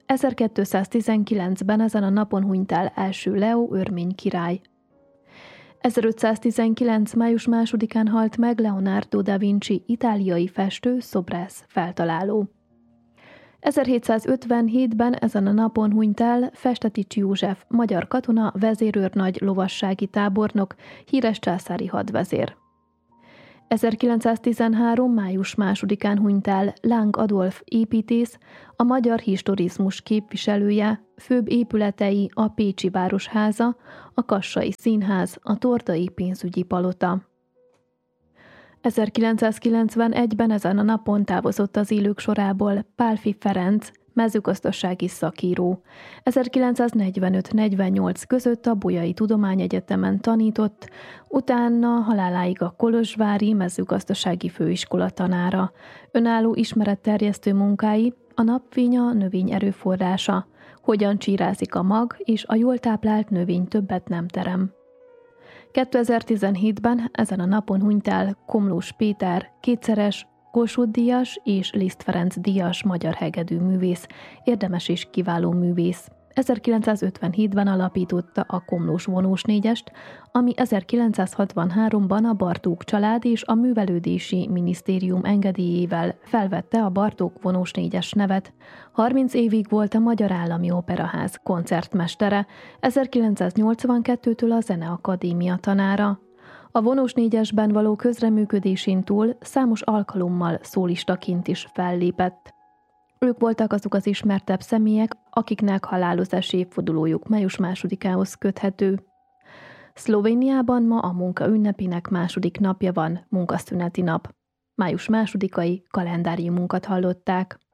1219-ben ezen a napon hunyt el első Leó örmény király. 1519. május 2-án halt meg Leonardo da Vinci, itáliai festő, szobrász, feltaláló. 1757-ben ezen a napon hunyt el Festetics József, magyar katona, vezérőrnagy, lovassági tábornok, híres császári hadvezér. 1913. május 2-án hunyt el Láng Adolf építész, a magyar historizmus képviselője, főbb épületei a Pécsi Városháza, a Kassai Színház, a Tordai pénzügyi palota. 1991-ben ezen a napon távozott az élők sorából Pálffy Ferenc, mezőgazdasági szakíró. 1945-48 között a Bolyai Tudományegyetemen tanított, utána haláláig a kolozsvári mezőgazdasági főiskola tanára. Önálló ismeretterjesztő munkái: a napfény növény erőforrása, hogyan csírázik a mag, és a jól táplált növény többet nem terem. 2017-ben ezen a napon hunyt el Komlós Péter, kétszeres Kossuth-díjas és Liszt Ferenc díjas magyar hegedűművész, érdemes és kiváló művész. 1957-ben alapította a Komlós vonós négyest, ami 1963-ban a Bartók család és a Művelődési Minisztérium engedélyével felvette a Bartók vonós négyes nevet. 30 évig volt a Magyar Állami Operaház koncertmestere, 1982-től a Zeneakadémia tanára. A vonós négyesben való közreműködésén túl számos alkalommal szólistaként is fellépett. Ők voltak azok az ismertebb személyek, akiknek halálozási évfordulójuk május 2-ához köthető. Szlovéniában ma a munka ünnepének második napja van, munkaszüneti nap. Május 2-ai kalendáriumunkat hallották.